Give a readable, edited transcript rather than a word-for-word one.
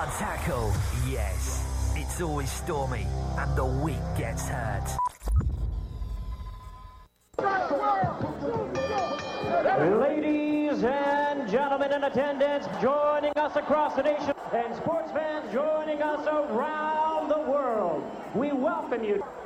tackle, yes. It's always stormy and the weak gets hurt. Ladies and gentlemen in attendance, joining us across the nation, and sports fans joining us around the world, we welcome you